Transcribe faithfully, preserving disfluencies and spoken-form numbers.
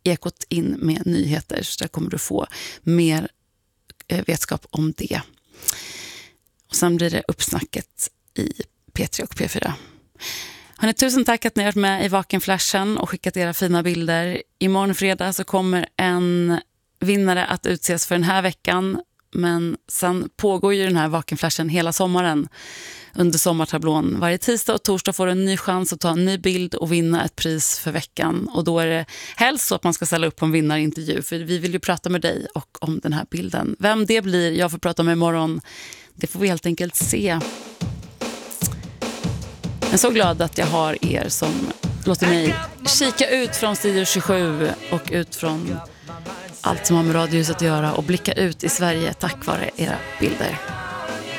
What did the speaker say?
Ekot in med nyheter, så där kommer du få mer eh, vetskap om det. Och sen blir det uppsnacket i P tre och P fyra. Hörrni, tusen tack att ni har varit med i Vakenflashen och skickat era fina bilder. Imorgon fredag så kommer en vinnare att utses för den här veckan. Men sen pågår ju den här Vakenflashen hela sommaren under sommartablån. Varje tisdag och torsdag får du en ny chans att ta en ny bild och vinna ett pris för veckan. Och då är det helst så att man ska ställa upp på en vinnarintervju, för vi vill ju prata med dig och om den här bilden. Vem det blir, jag får prata med imorgon. Det får vi helt enkelt se. Jag är så glad att jag har er som låter mig kika ut från Studio tjugosju och ut från allt som har med Radiohuset att göra och blicka ut i Sverige tack vare era bilder.